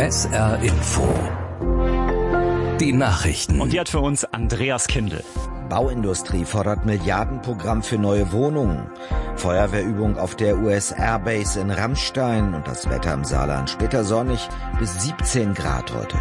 SR Info. Die Nachrichten. Und die hat für uns Andreas Kindl. Bauindustrie fordert Milliardenprogramm für neue Wohnungen. Feuerwehrübung auf der US Airbase in Rammstein und das Wetter im Saarland später sonnig bis 17 Grad heute.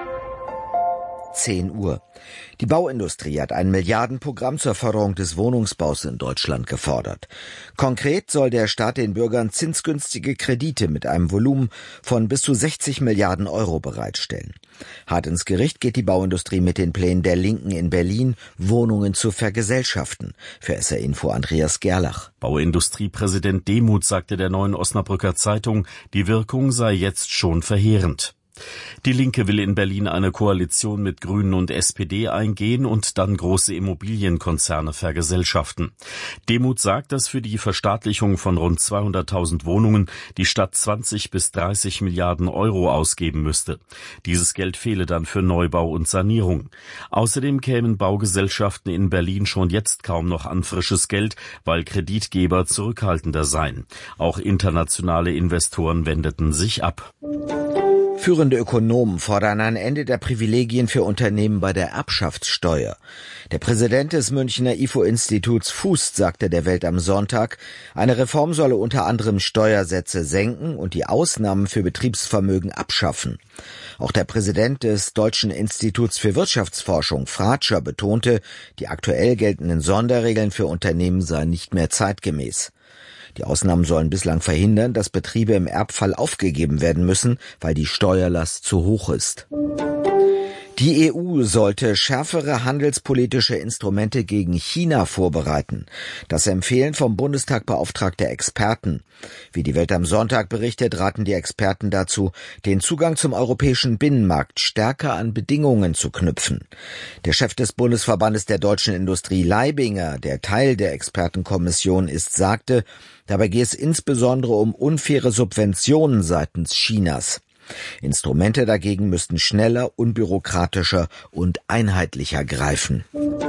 10 Uhr. Die Bauindustrie hat ein Milliardenprogramm zur Förderung des Wohnungsbaus in Deutschland gefordert. Konkret soll der Staat den Bürgern zinsgünstige Kredite mit einem Volumen von bis zu 60 Milliarden Euro bereitstellen. Hart ins Gericht geht die Bauindustrie mit den Plänen der Linken in Berlin, Wohnungen zu vergesellschaften. Für SR Info Andreas Gerlach. Bauindustriepräsident Demuth sagte der Neuen Osnabrücker Zeitung, die Wirkung sei jetzt schon verheerend. Die Linke will in Berlin eine Koalition mit Grünen und SPD eingehen und dann große Immobilienkonzerne vergesellschaften. Demuth sagt, dass für die Verstaatlichung von rund 200.000 Wohnungen die Stadt 20 bis 30 Milliarden Euro ausgeben müsste. Dieses Geld fehle dann für Neubau und Sanierung. Außerdem kämen Baugesellschaften in Berlin schon jetzt kaum noch an frisches Geld, weil Kreditgeber zurückhaltender seien. Auch internationale Investoren wendeten sich ab. Führende Ökonomen fordern ein Ende der Privilegien für Unternehmen bei der Erbschaftssteuer. Der Präsident des Münchner IFO-Instituts Fußt sagte der Welt am Sonntag, eine Reform solle unter anderem Steuersätze senken und die Ausnahmen für Betriebsvermögen abschaffen. Auch der Präsident des Deutschen Instituts für Wirtschaftsforschung, Fratscher, betonte, die aktuell geltenden Sonderregeln für Unternehmen seien nicht mehr zeitgemäß. Die Ausnahmen sollen bislang verhindern, dass Betriebe im Erbfall aufgegeben werden müssen, weil die Steuerlast zu hoch ist. Die EU sollte schärfere handelspolitische Instrumente gegen China vorbereiten. Das empfehlen vom Bundestag beauftragte Experten. Wie die Welt am Sonntag berichtet, raten die Experten dazu, den Zugang zum europäischen Binnenmarkt stärker an Bedingungen zu knüpfen. Der Chef des Bundesverbandes der deutschen Industrie, Leibinger, der Teil der Expertenkommission ist, sagte, dabei gehe es insbesondere um unfaire Subventionen seitens Chinas. Instrumente dagegen müssten schneller, unbürokratischer und einheitlicher greifen.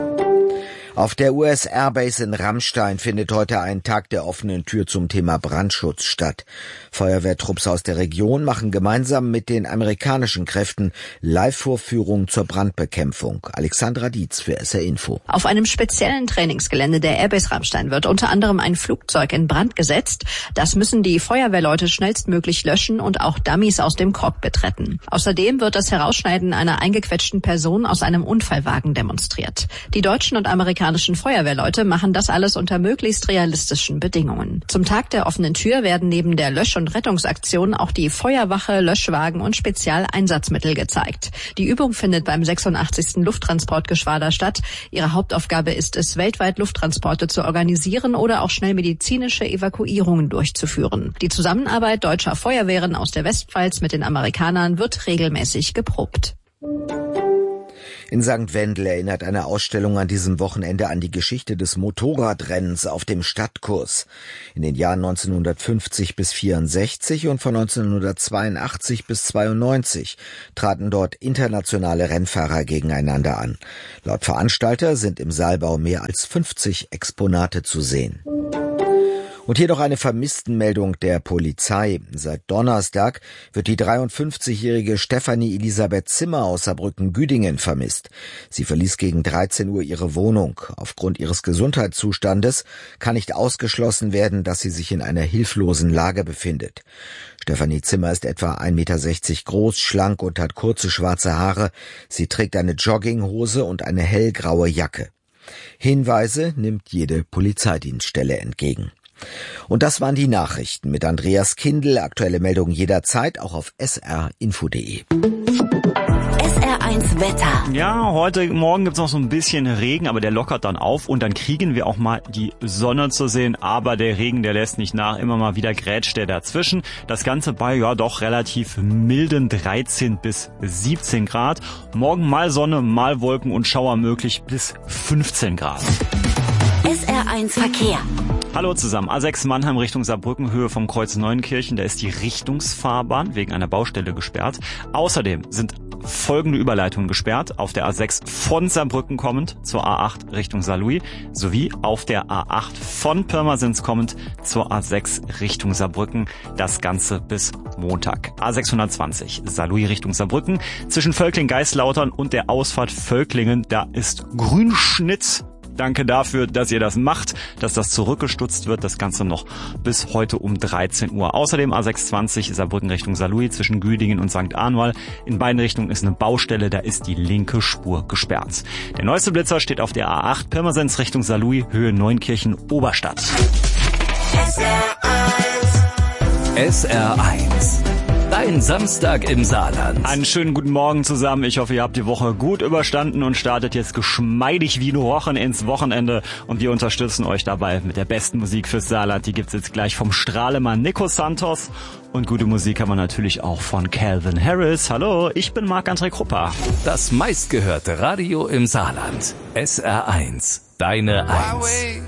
Auf der US Airbase in Rammstein findet heute ein Tag der offenen Tür zum Thema Brandschutz statt. Feuerwehrtrupps aus der Region machen gemeinsam mit den amerikanischen Kräften Live-Vorführungen zur Brandbekämpfung. Alexandra Dietz für SR Info. Auf einem speziellen Trainingsgelände der Airbase Rammstein wird unter anderem ein Flugzeug in Brand gesetzt. Das müssen die Feuerwehrleute schnellstmöglich löschen und auch Dummies aus dem Cockpit retten. Außerdem wird das Herausschneiden einer eingequetschten Person aus einem Unfallwagen demonstriert. Die deutschen und amerikanischen Feuerwehrleute machen das alles unter möglichst realistischen Bedingungen. Zum Tag der offenen Tür werden neben der Lösch- und Rettungsaktion auch die Feuerwache, Löschwagen und Spezialeinsatzmittel gezeigt. Die Übung findet beim 86. Lufttransportgeschwader statt. Ihre Hauptaufgabe ist es, weltweit Lufttransporte zu organisieren oder auch schnell medizinische Evakuierungen durchzuführen. Die Zusammenarbeit deutscher Feuerwehren aus der Westpfalz mit den Amerikanern wird regelmäßig geprobt. In St. Wendel erinnert eine Ausstellung an diesem Wochenende an die Geschichte des Motorradrennens auf dem Stadtkurs. In den Jahren 1950 bis 64 und von 1982 bis 92 traten dort internationale Rennfahrer gegeneinander an. Laut Veranstalter sind im Saalbau mehr als 50 Exponate zu sehen. Und hier noch eine Vermisstenmeldung der Polizei. Seit Donnerstag wird die 53-jährige Stefanie Elisabeth Zimmer aus Saarbrücken-Güdingen vermisst. Sie verließ gegen 13 Uhr ihre Wohnung. Aufgrund ihres Gesundheitszustandes kann nicht ausgeschlossen werden, dass sie sich in einer hilflosen Lage befindet. Stefanie Zimmer ist etwa 1,60 Meter groß, schlank und hat kurze schwarze Haare. Sie trägt eine Jogginghose und eine hellgraue Jacke. Hinweise nimmt jede Polizeidienststelle entgegen. Und das waren die Nachrichten mit Andreas Kindl. Aktuelle Meldungen jederzeit, auch auf srinfo.de. SR1 Wetter. Ja, heute Morgen gibt's noch so ein bisschen Regen, aber der lockert dann auf und dann kriegen wir auch mal die Sonne zu sehen. Aber der Regen, der lässt nicht nach. Immer mal wieder grätscht der dazwischen. Das Ganze bei, ja doch relativ milden 13 bis 17 Grad. Morgen mal Sonne, mal Wolken und Schauer möglich bis 15 Grad. SR1 Verkehr. Hallo zusammen. A6 Mannheim Richtung Saarbrücken, Höhe vom Kreuz Neuenkirchen. Da ist die Richtungsfahrbahn wegen einer Baustelle gesperrt. Außerdem sind folgende Überleitungen gesperrt. Auf der A6 von Saarbrücken kommend zur A8 Richtung Saarlouis sowie auf der A8 von Pirmasens kommend zur A6 Richtung Saarbrücken. Das Ganze bis Montag. A620 Saarlouis Richtung Saarbrücken. Zwischen Völkling-Geislautern und der Ausfahrt Völklingen, da ist Grünschnitt. Danke dafür, dass ihr das macht, dass das zurückgestutzt wird. Das Ganze noch bis heute um 13 Uhr. Außerdem A620 Saarbrücken Richtung Saarlouis zwischen Güdingen und St. Arnwall. In beiden Richtungen ist eine Baustelle, da ist die linke Spur gesperrt. Der neueste Blitzer steht auf der A8 Pirmasens Richtung Saarlouis, Höhe Neunkirchen, Oberstadt. SR1. Dein Samstag im Saarland. Einen schönen guten Morgen zusammen. Ich hoffe, ihr habt die Woche gut überstanden und startet jetzt geschmeidig wie ein Rochen ins Wochenende. Und wir unterstützen euch dabei mit der besten Musik fürs Saarland. Die gibt's jetzt gleich vom Strahlemann Nico Santos. Und gute Musik haben wir natürlich auch von Calvin Harris. Hallo, ich bin Marc-André Krupper. Das meistgehörte Radio im Saarland. SR1. Deine 1.